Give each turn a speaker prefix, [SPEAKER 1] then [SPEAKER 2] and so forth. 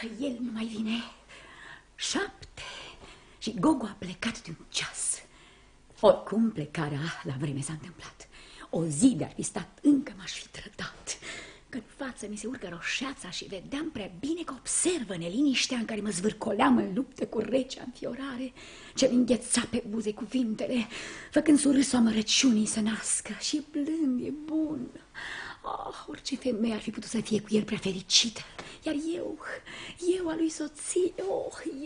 [SPEAKER 1] El nu mai vine. 7 și Gogo a plecat de un ceas. Oricum plecarea la vreme s-a întâmplat. O zi de-ar fi stat, încă m-aș fi trădat. Că în față mi se urcă roșeața și vedeam prea bine că observă neliniștea în care mă zvârcoleam în luptă cu recea înfiorare, ce-mi îngheța pe buze cuvintele, făcând surâsul amărăciunii să nască. Și e blând, e bun. Orice femeie ar fi putut să fie cu el prea fericită. Iar eu a lui soție,